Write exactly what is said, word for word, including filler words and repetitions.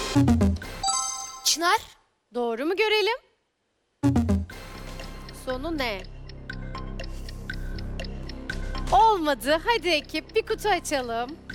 Çınar. Doğru mu görelim? Sonu ne? Olmadı. Hadi ekip bir kutu açalım.